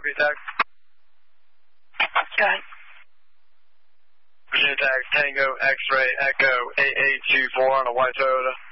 Copy, Tag. Go ahead. Virginia Tag, Tango, X-Ray, Echo, 8824 on a white Toyota.